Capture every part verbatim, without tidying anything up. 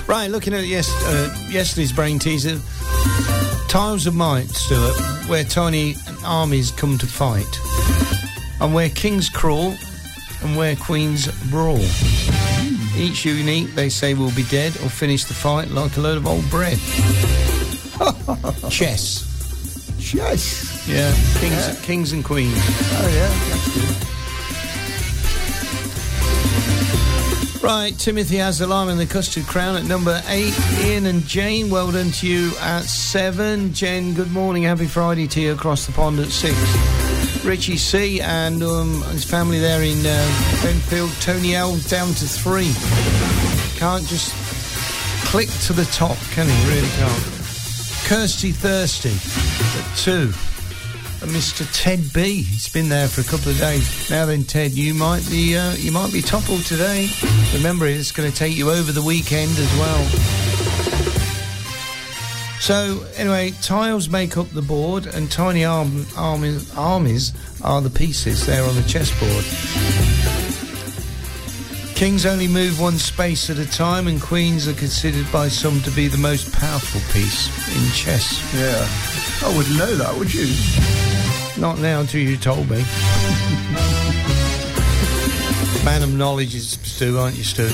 Right, looking at yes, uh, yesterday's brain teaser. Tiles of Might, Stuart, where tiny armies come to fight, and where kings crawl, and where queens brawl. Mm. Each unique, they say, will be dead or finish the fight like a load of old bread. Chess. Chess. Yeah, kings, yeah. kings and queens. Oh yeah, that's good. Right, Timothy has the lime and the custard crown at number eight. Ian and Jane, well done to you at seven. Jen, good morning, happy Friday to you across the pond at six. Richie C and um, his family there in uh, Benfield. Tony L down to three. Can't just click to the top, can he? Really can't. Kirsty Thirsty at two. And Mister Ted B, he's been there for a couple of days. Now then, Ted, you might be uh, you might be toppled today. Remember, it's going to take you over the weekend as well. So, anyway, tiles make up the board, and tiny arm, armies, armies are the pieces there on the chessboard. Kings only move one space at a time, and queens are considered by some to be the most powerful piece in chess. Yeah. I wouldn't know that, would you? Not now until you told me. Man of knowledge is Stu, aren't you, Stu?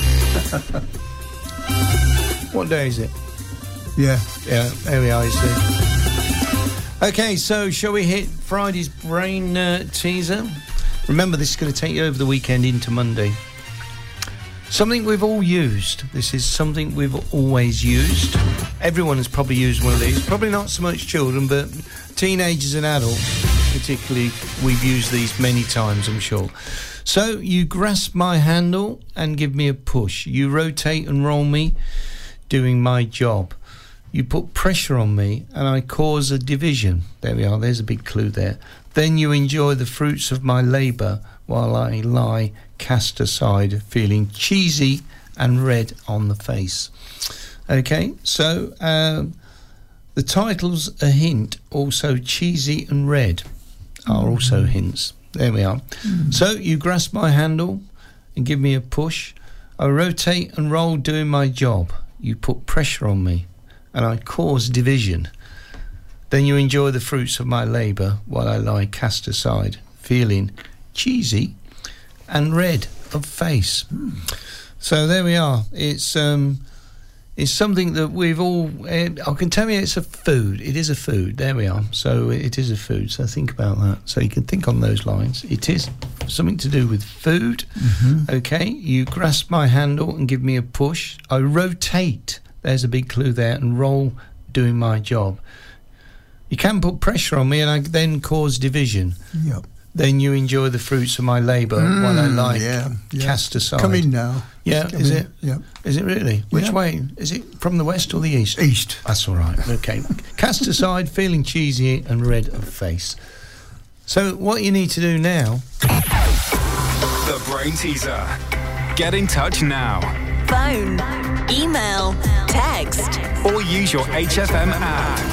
What day is it? Yeah. Yeah, there we are, you see. Okay, so shall we hit Friday's brain uh, teaser? Remember, this is going to take you over the weekend into Monday. Something we've all used. This is something we've always used. Everyone has probably used one of these. Probably not so much children, but teenagers and adults, particularly, we've used these many times, I'm sure. So, you grasp my handle and give me a push. You rotate and roll me, doing my job. You put pressure on me and I cause a division. There we are, there's a big clue there. Then you enjoy the fruits of my labour while I lie cast aside, feeling cheesy and red on the face. Okay, so um, the title's a hint. Also, cheesy and red are also hints. There we are. Mm. So you grasp my handle and give me a push. I rotate and roll doing my job. You put pressure on me and I cause division. Then you enjoy the fruits of my labour while I lie cast aside, feeling cheesy and red of face. Mm. So there we are. It's um, it's something that we've all... Uh, I can tell you it's a food. It is a food. There we are. So it is a food. So think about that. So you can think on those lines. It is something to do with food. Mm-hmm. Okay. You grasp my handle and give me a push. I rotate. There's a big clue there. And roll doing my job. You can put pressure on me and I then cause division. Yep. Then you enjoy the fruits of my labour mm, while I lie yeah, yeah. cast aside. Come in now. Yeah, is in. it? Yeah. Is it really? Which yeah. way? Is it from the west or the east? East. That's all right. Okay. Cast aside, feeling cheesy and red of face. So what you need to do now... The Brain Teaser. Get in touch now. Phone, email, text, or use your H F M app.